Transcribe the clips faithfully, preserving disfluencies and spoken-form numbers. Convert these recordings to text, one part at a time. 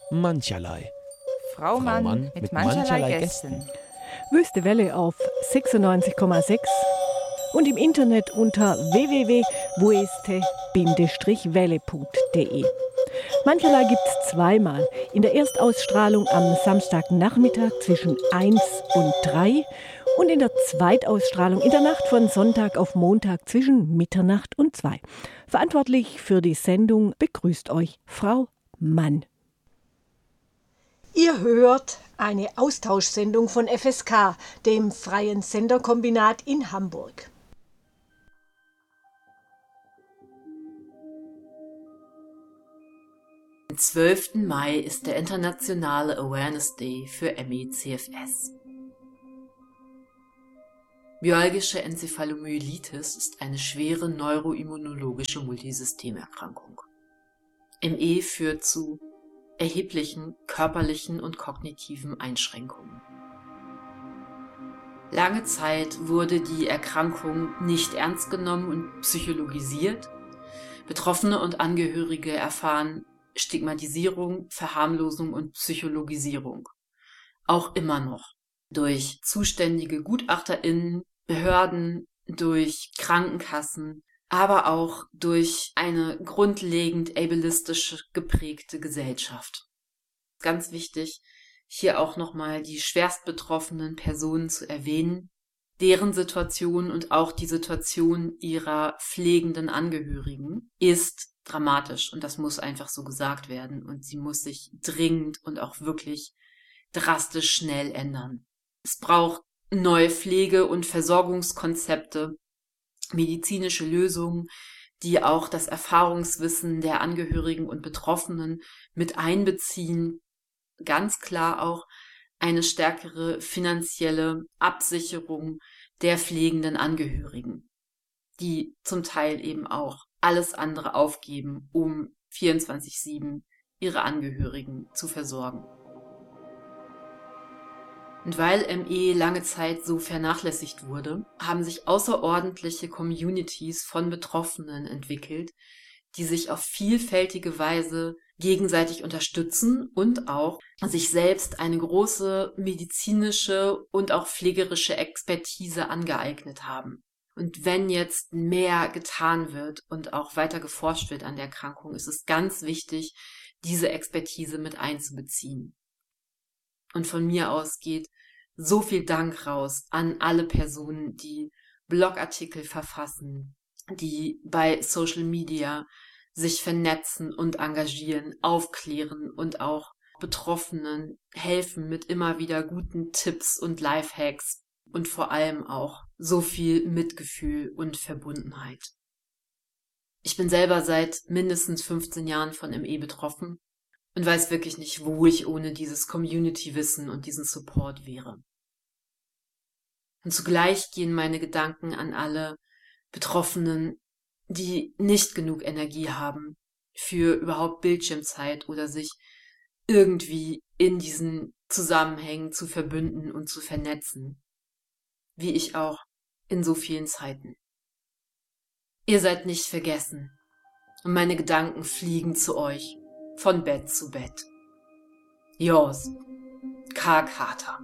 Mancherlei. Frau, Frau Mann, Mann mit, mit mancherlei, mancherlei Gästen. Wüste Welle auf sechsundneunzig Komma sechs und im Internet unter w w w punkt weste welle punkt d e. Mancherlei gibt's zweimal. In der Erstausstrahlung am Samstagnachmittag zwischen eins und drei und in der Zweitausstrahlung in der Nacht von Sonntag auf Montag zwischen Mitternacht und zwei. Verantwortlich für die Sendung begrüßt euch Frau Mann. Ihr hört eine Austauschsendung von F S K, dem Freien Senderkombinat in Hamburg. Am zwölften Mai ist der internationale Awareness Day für M E C F S. Myalgische Enzephalomyelitis ist eine schwere neuroimmunologische Multisystemerkrankung. M E führt zu erheblichen körperlichen und kognitiven Einschränkungen. Lange Zeit wurde die Erkrankung nicht ernst genommen und psychologisiert. Betroffene und Angehörige erfahren Stigmatisierung, Verharmlosung und Psychologisierung. Auch immer noch. Durch zuständige GutachterInnen, Behörden, durch Krankenkassen, aber auch durch eine grundlegend ableistisch geprägte Gesellschaft. Ganz wichtig, hier auch nochmal die schwerst betroffenen Personen zu erwähnen, deren Situation und auch die Situation ihrer pflegenden Angehörigen ist dramatisch und das muss einfach so gesagt werden und sie muss sich dringend und auch wirklich drastisch schnell ändern. Es braucht neue Pflege- und Versorgungskonzepte, medizinische Lösungen, die auch das Erfahrungswissen der Angehörigen und Betroffenen mit einbeziehen. Ganz klar auch eine stärkere finanzielle Absicherung der pflegenden Angehörigen, die zum Teil eben auch alles andere aufgeben, um vierundzwanzig sieben ihre Angehörigen zu versorgen. Und weil M E lange Zeit so vernachlässigt wurde, haben sich außerordentliche Communities von Betroffenen entwickelt, die sich auf vielfältige Weise gegenseitig unterstützen und auch sich selbst eine große medizinische und auch pflegerische Expertise angeeignet haben. Und wenn jetzt mehr getan wird und auch weiter geforscht wird an der Erkrankung, ist es ganz wichtig, diese Expertise mit einzubeziehen. Und von mir aus geht so viel Dank raus an alle Personen, die Blogartikel verfassen, die bei Social Media sich vernetzen und engagieren, aufklären und auch Betroffenen helfen mit immer wieder guten Tipps und Lifehacks und vor allem auch so viel Mitgefühl und Verbundenheit. Ich bin selber seit mindestens fünfzehn Jahren von M E betroffen und weiß wirklich nicht, wo ich ohne dieses Community-Wissen und diesen Support wäre. Und zugleich gehen meine Gedanken an alle Betroffenen, die nicht genug Energie haben für überhaupt Bildschirmzeit oder sich irgendwie in diesen Zusammenhängen zu verbünden und zu vernetzen, wie ich auch in so vielen Zeiten. Ihr seid nicht vergessen und meine Gedanken fliegen zu euch von Bett zu Bett. Yours, K. Carter.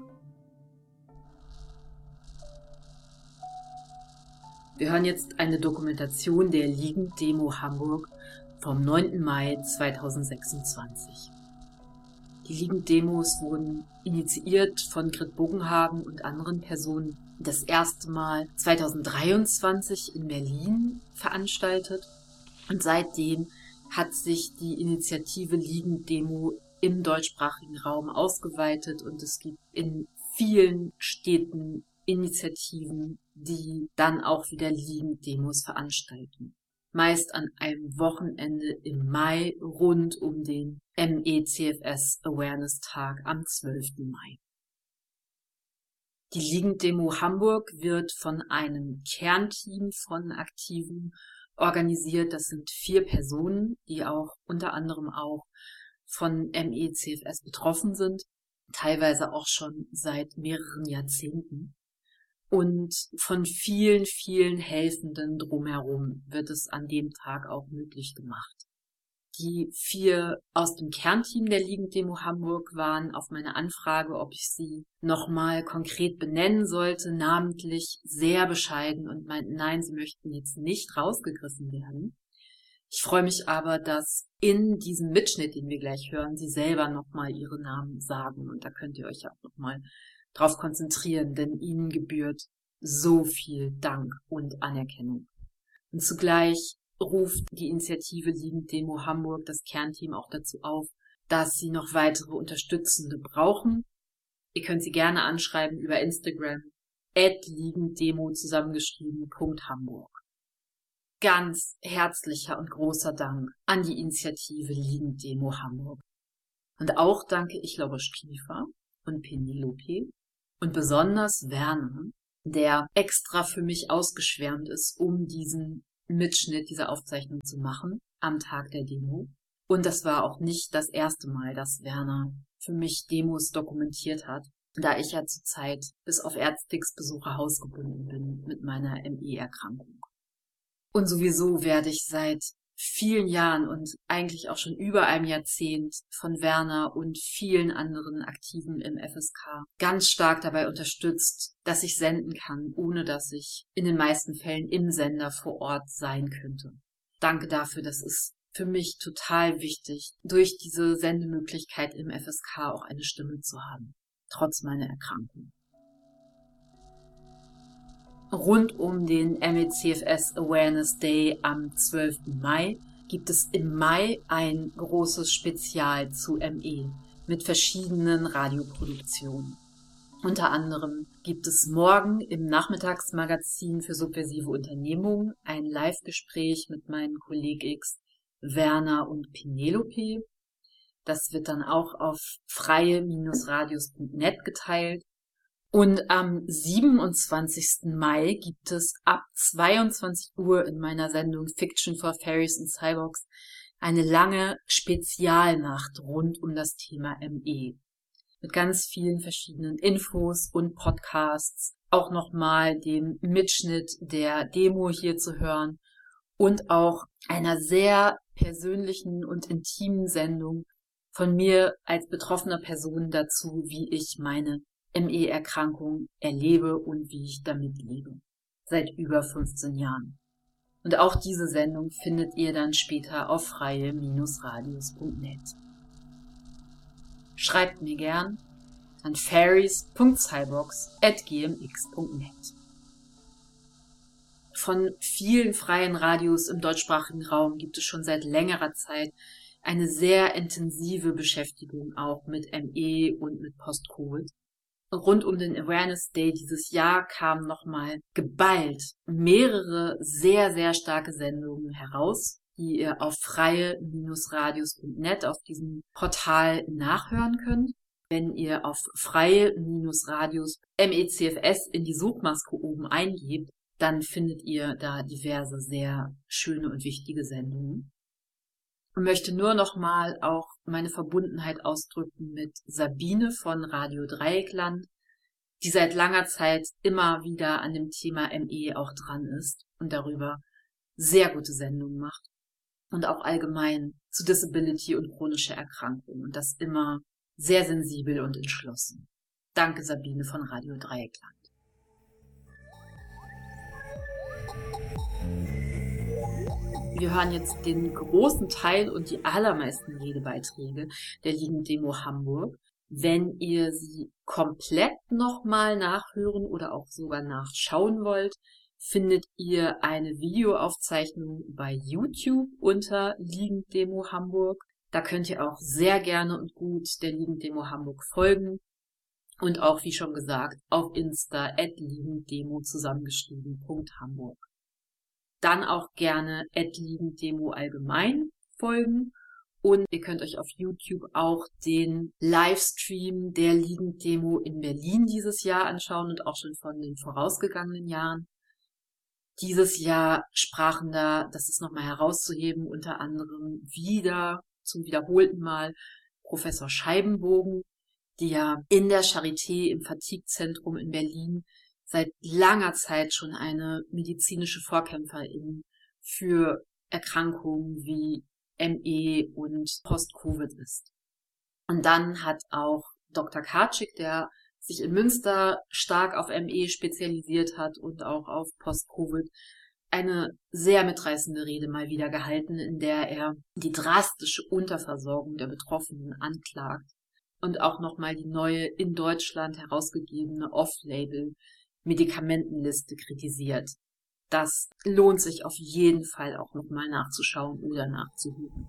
Wir hören jetzt eine Dokumentation der Liegen-Demo Hamburg vom neunten Mai zweitausendsechsundzwanzig. Die Liegen-Demos wurden initiiert von Grit Bogenhagen und anderen Personen das erste Mal zweitausenddreiundzwanzig in Berlin veranstaltet und seitdem hat sich die Initiative Liegen-Demo im deutschsprachigen Raum ausgeweitet und es gibt in vielen Städten Initiativen, die dann auch wieder Liegen-Demos veranstalten. Meist an einem Wochenende im Mai rund um den M E C F S Awareness Tag am zwölften Mai. Die Liegen-Demo Hamburg wird von einem Kernteam von Aktiven organisiert. Das sind vier Personen, die auch unter anderem auch von M E C F S betroffen sind, teilweise auch schon seit mehreren Jahrzehnten. Und von vielen, vielen Helfenden drumherum wird es an dem Tag auch möglich gemacht. Die vier aus dem Kernteam der Liegen-Demo Hamburg waren auf meine Anfrage, ob ich sie nochmal konkret benennen sollte, namentlich sehr bescheiden und meinten, nein, sie möchten jetzt nicht rausgegriffen werden. Ich freue mich aber, dass in diesem Mitschnitt, den wir gleich hören, sie selber nochmal ihre Namen sagen. Und da könnt ihr euch auch nochmal drauf konzentrieren, denn ihnen gebührt so viel Dank und Anerkennung. Und zugleich ruft die Initiative Liegen-Demo Hamburg das Kernteam auch dazu auf, dass sie noch weitere Unterstützende brauchen. Ihr könnt sie gerne anschreiben über Instagram, at Liegen-Demo zusammengeschrieben, Punkt Hamburg. Ganz herzlicher und großer Dank an die Initiative Liegen-Demo Hamburg. Und auch danke ich Lorosch Kiefer und Penelope und besonders Werner, der extra für mich ausgeschwärmt ist, um diesen Mitschnitt dieser Aufzeichnung zu machen am Tag der Demo. Und das war auch nicht das erste Mal, dass Werner für mich Demos dokumentiert hat, da ich ja zurzeit bis auf Ärztix-Besuche hausgebunden bin mit meiner M E-Erkrankung. Und sowieso werde ich seit vielen Jahren und eigentlich auch schon über einem Jahrzehnt von Werner und vielen anderen Aktiven im F S K ganz stark dabei unterstützt, dass ich senden kann, ohne dass ich in den meisten Fällen im Sender vor Ort sein könnte. Danke dafür, das ist für mich total wichtig, durch diese Sendemöglichkeit im F S K auch eine Stimme zu haben, trotz meiner Erkrankung. Rund um den M E C F S Awareness Day am zwölften Mai gibt es im Mai ein großes Spezial zu M E mit verschiedenen Radioproduktionen. Unter anderem gibt es morgen im Nachmittagsmagazin für subversive Unternehmungen ein Live-Gespräch mit meinen KollegIx Werner und Penelope. Das wird dann auch auf freie Radios Punkt net geteilt. Und am siebenundzwanzigsten Mai gibt es ab zweiundzwanzig Uhr in meiner Sendung Fiction for Fairies and Cyborgs eine lange Spezialnacht rund um das Thema M E. Mit ganz vielen verschiedenen Infos und Podcasts, auch nochmal dem Mitschnitt der Demo hier zu hören und auch einer sehr persönlichen und intimen Sendung von mir als betroffener Person dazu, wie ich meine M E-Erkrankung erlebe und wie ich damit lebe. Seit über fünfzehn Jahren. Und auch diese Sendung findet ihr dann später auf freie Radios Punkt net. Schreibt mir gern an fairies Punkt cyborgs at g m x Punkt net. Von vielen freien Radios im deutschsprachigen Raum gibt es schon seit längerer Zeit eine sehr intensive Beschäftigung auch mit M E und mit Post-Covid. Rund um den Awareness Day dieses Jahr kamen nochmal geballt mehrere sehr, sehr starke Sendungen heraus, die ihr auf freie Radios Punkt net auf diesem Portal nachhören könnt. Wenn ihr auf freie Radios M E C F S in die Suchmaske oben eingebt, dann findet ihr da diverse sehr schöne und wichtige Sendungen. Und möchte nur nochmal auch meine Verbundenheit ausdrücken mit Sabine von Radio Dreieckland, die seit langer Zeit immer wieder an dem Thema M E auch dran ist und darüber sehr gute Sendungen macht. Und auch allgemein zu Disability und chronischer Erkrankung und das immer sehr sensibel und entschlossen. Danke Sabine von Radio Dreieckland. Wir hören jetzt den großen Teil und die allermeisten Redebeiträge der Liegen-Demo Hamburg. Wenn ihr sie komplett nochmal nachhören oder auch sogar nachschauen wollt, findet ihr eine Videoaufzeichnung bei YouTube unter Liegen-Demo Hamburg. Da könnt ihr auch sehr gerne und gut der Liegen-Demo Hamburg folgen. Und auch, wie schon gesagt, auf Insta at Liegen-Demo zusammengeschrieben, Punkt Hamburg. Dann auch gerne at Liegen-Demo allgemein folgen. Und ihr könnt euch auf YouTube auch den Livestream der Liegen-Demo in Berlin dieses Jahr anschauen und auch schon von den vorausgegangenen Jahren. Dieses Jahr sprachen da, das ist nochmal herauszuheben, unter anderem wieder zum wiederholten Mal Professor Scheibenbogen, die ja in der Charité im Fatigue-Zentrum in Berlin seit langer Zeit schon eine medizinische Vorkämpferin für Erkrankungen wie M E und Post-Covid ist. Und dann hat auch Doktor Karczyk, der sich in Münster stark auf M E spezialisiert hat und auch auf Post-Covid, eine sehr mitreißende Rede mal wieder gehalten, in der er die drastische Unterversorgung der Betroffenen anklagt und auch nochmal die neue in Deutschland herausgegebene Off-Label-Medikamentenliste kritisiert. Das lohnt sich auf jeden Fall auch nochmal nachzuschauen oder nachzuhören.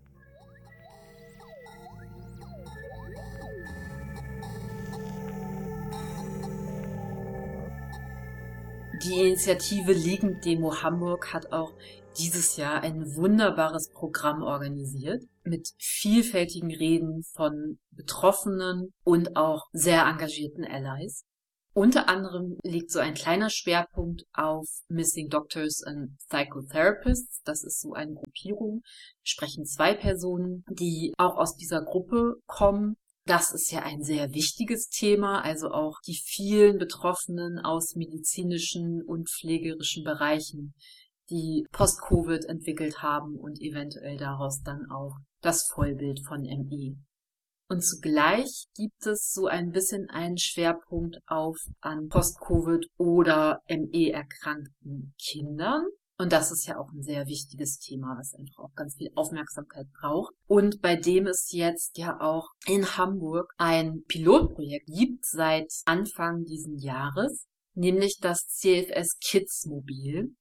Die Initiative Liegenddemo Hamburg hat auch dieses Jahr ein wunderbares Programm organisiert mit vielfältigen Reden von Betroffenen und auch sehr engagierten Allies. Unter anderem liegt so ein kleiner Schwerpunkt auf Missing Doctors and Psychotherapists. Das ist so eine Gruppierung, sprechen zwei Personen, die auch aus dieser Gruppe kommen. Das ist ja ein sehr wichtiges Thema, also auch die vielen Betroffenen aus medizinischen und pflegerischen Bereichen, die Post-Covid entwickelt haben und eventuell daraus dann auch das Vollbild von M E. Und zugleich gibt es so ein bisschen einen Schwerpunkt auf an Post-Covid oder M E erkrankten Kindern. Und das ist ja auch ein sehr wichtiges Thema, was einfach auch ganz viel Aufmerksamkeit braucht. Und bei dem es jetzt ja auch in Hamburg ein Pilotprojekt gibt seit Anfang diesen Jahres, nämlich das C F S Kids Mobil,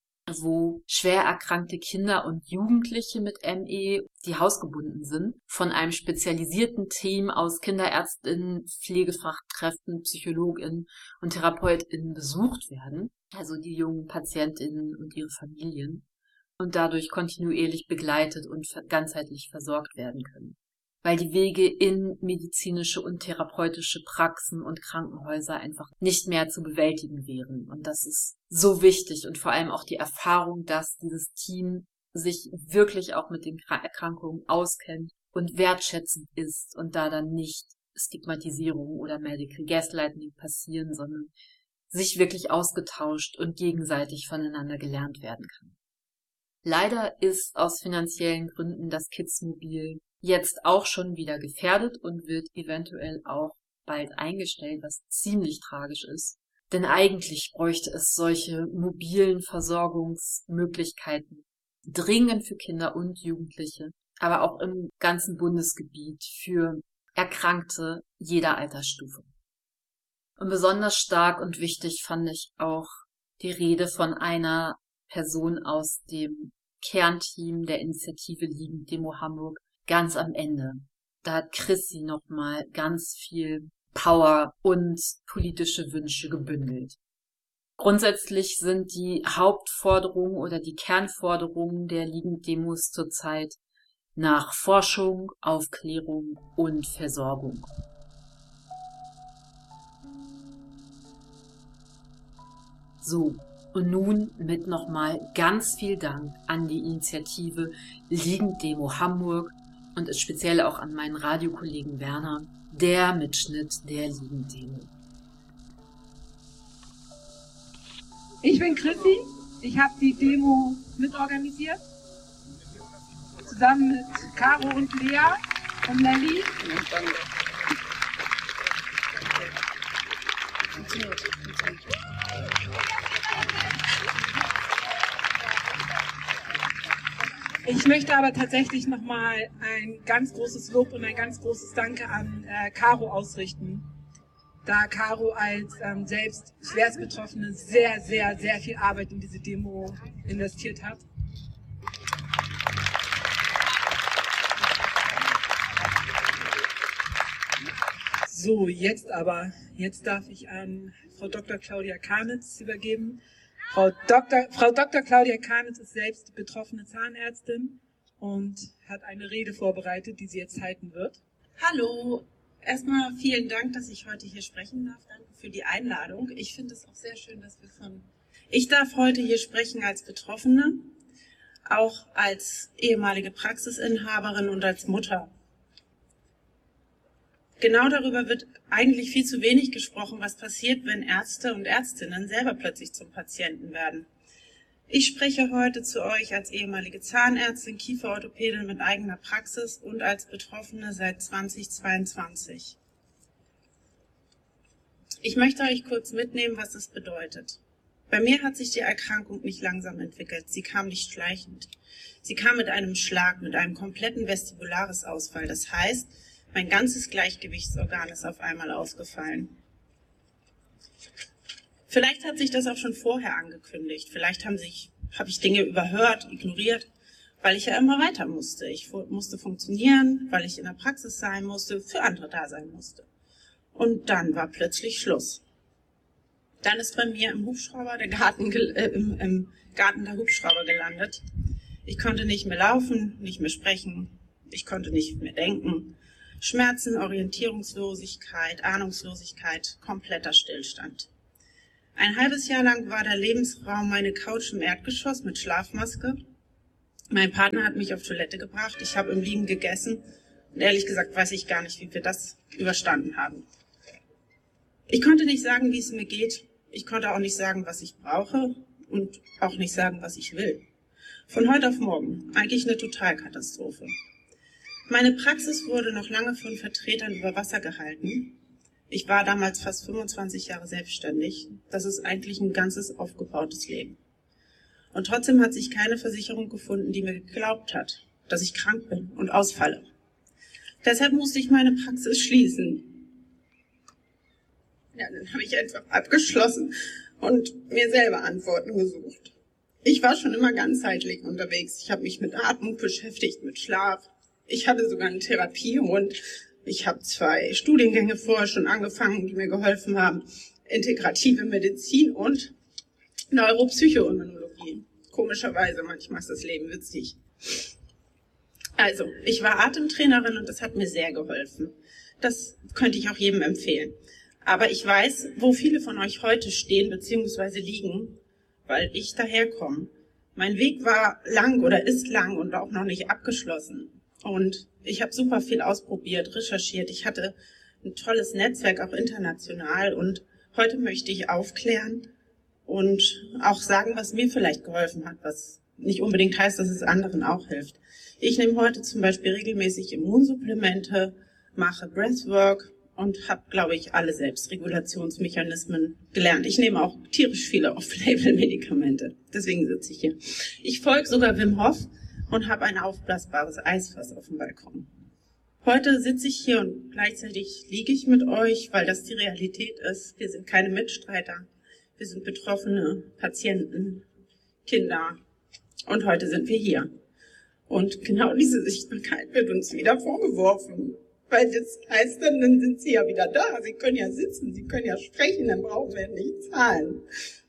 wo schwer erkrankte Kinder und Jugendliche mit M E, die hausgebunden sind, von einem spezialisierten Team aus KinderärztInnen, Pflegefachkräften, PsychologInnen und TherapeutInnen besucht werden, also die jungen PatientInnen und ihre Familien, und dadurch kontinuierlich begleitet und ganzheitlich versorgt werden können. Weil die Wege in medizinische und therapeutische Praxen und Krankenhäuser einfach nicht mehr zu bewältigen wären. Und das ist so wichtig und vor allem auch die Erfahrung, dass dieses Team sich wirklich auch mit den Erkrankungen auskennt und wertschätzend ist und da dann nicht Stigmatisierung oder Medical Gaslighting passieren, sondern sich wirklich ausgetauscht und gegenseitig voneinander gelernt werden kann. Leider ist aus finanziellen Gründen das Kids-Mobil jetzt auch schon wieder gefährdet und wird eventuell auch bald eingestellt, was ziemlich tragisch ist. Denn eigentlich bräuchte es solche mobilen Versorgungsmöglichkeiten dringend für Kinder und Jugendliche, aber auch im ganzen Bundesgebiet für Erkrankte jeder Altersstufe. Und besonders stark und wichtig fand ich auch die Rede von einer Person aus dem Kernteam der Initiative Liegenddemo Hamburg ganz am Ende. Da hat Chrissy nochmal ganz viel Power und politische Wünsche gebündelt. Grundsätzlich sind die Hauptforderungen oder die Kernforderungen der Liegenddemos zurzeit nach Forschung, Aufklärung und Versorgung. So, und nun mit nochmal ganz viel Dank an die Initiative Liegenddemo Hamburg und speziell auch an meinen Radiokollegen Werner, der Mitschnitt der Liegenddemo. Ich bin Chrissy, ich habe die Demo mitorganisiert, zusammen mit Caro und Lea und Nelly. Ich möchte aber tatsächlich nochmal ein ganz großes Lob und ein ganz großes Danke an äh, Caro ausrichten, da Caro als ähm, selbst Schwerstbetroffene sehr, sehr, sehr viel Arbeit in diese Demo investiert hat. So, jetzt aber, jetzt darf ich an Frau Doktor Claudia Karnitz übergeben. Frau Doktor, Frau Doktor Claudia Karnitz ist selbst betroffene Zahnärztin und hat eine Rede vorbereitet, die sie jetzt halten wird. Hallo, erstmal vielen Dank, dass ich heute hier sprechen darf. Danke für die Einladung. Ich finde es auch sehr schön, dass wir von... Ich darf heute hier sprechen als Betroffene, auch als ehemalige Praxisinhaberin und als Mutter. Genau darüber wird eigentlich viel zu wenig gesprochen, was passiert, wenn Ärzte und Ärztinnen selber plötzlich zum Patienten werden. Ich spreche heute zu euch als ehemalige Zahnärztin, Kieferorthopädin mit eigener Praxis und als Betroffene seit zweitausendzweiundzwanzig. Ich möchte euch kurz mitnehmen, was es bedeutet. Bei mir hat sich die Erkrankung nicht langsam entwickelt, sie kam nicht schleichend. Sie kam mit einem Schlag, mit einem kompletten Vestibularis-Ausfall. Das heißt, mein ganzes Gleichgewichtsorgan ist auf einmal ausgefallen. Vielleicht hat sich das auch schon vorher angekündigt. Vielleicht haben sich, habe ich Dinge überhört, ignoriert, weil ich ja immer weiter musste. Ich musste funktionieren, weil ich in der Praxis sein musste, für andere da sein musste. Und dann war plötzlich Schluss. Dann ist bei mir im Hubschrauber der Garten, äh, im, im Garten der Hubschrauber gelandet. Ich konnte nicht mehr laufen, nicht mehr sprechen, ich konnte nicht mehr denken. Schmerzen, Orientierungslosigkeit, Ahnungslosigkeit, kompletter Stillstand. Ein halbes Jahr lang war der Lebensraum meine Couch im Erdgeschoss mit Schlafmaske. Mein Partner hat mich auf Toilette gebracht, ich habe im Liegen gegessen und ehrlich gesagt weiß ich gar nicht, wie wir das überstanden haben. Ich konnte nicht sagen, wie es mir geht, ich konnte auch nicht sagen, was ich brauche und auch nicht sagen, was ich will. Von heute auf morgen, eigentlich eine Totalkatastrophe. Meine Praxis wurde noch lange von Vertretern über Wasser gehalten. Ich war damals fast fünfundzwanzig Jahre selbstständig. Das ist eigentlich ein ganzes aufgebautes Leben. Und trotzdem hat sich keine Versicherung gefunden, die mir geglaubt hat, dass ich krank bin und ausfalle. Deshalb musste ich meine Praxis schließen. Ja, dann habe ich einfach abgeschlossen und mir selber Antworten gesucht. Ich war schon immer ganzheitlich unterwegs. Ich habe mich mit Atmung beschäftigt, mit Schlaf. Ich hatte sogar eine Therapie und ich habe zwei Studiengänge vorher schon angefangen, die mir geholfen haben. Integrative Medizin und Neuropsychoimmunologie. Komischerweise, manchmal ist das Leben witzig. Also, ich war Atemtrainerin und das hat mir sehr geholfen. Das könnte ich auch jedem empfehlen. Aber ich weiß, wo viele von euch heute stehen bzw. liegen, weil ich daherkomme. Mein Weg war lang oder ist lang und auch noch nicht abgeschlossen. Und ich habe super viel ausprobiert, recherchiert. Ich hatte ein tolles Netzwerk, auch international. Und heute möchte ich aufklären und auch sagen, was mir vielleicht geholfen hat, was nicht unbedingt heißt, dass es anderen auch hilft. Ich nehme heute zum Beispiel regelmäßig Immunsupplemente, mache Breathwork und habe, glaube ich, alle Selbstregulationsmechanismen gelernt. Ich nehme auch tierisch viele Off-Label-Medikamente. Deswegen sitze ich hier. Ich folge sogar Wim Hof und habe ein aufblasbares Eisfass auf dem Balkon. Heute sitze ich hier und gleichzeitig liege ich mit euch, weil das die Realität ist. Wir sind keine Mitstreiter. Wir sind Betroffene, Patienten, Kinder. Und heute sind wir hier. Und genau diese Sichtbarkeit wird uns wieder vorgeworfen. Weil das heißt dann, dann sind sie ja wieder da. Sie können ja sitzen, sie können ja sprechen, dann brauchen wir nicht zahlen.